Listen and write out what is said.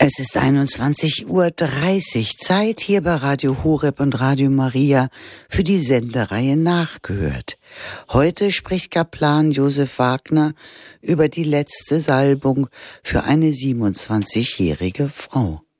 Es ist 21:30 Uhr, Zeit hier bei Radio Horeb und Radio Maria für die Sendereihe Nachgehört. Heute spricht Kaplan Josef Wagner über die letzte Salbung für eine 27-jährige Frau.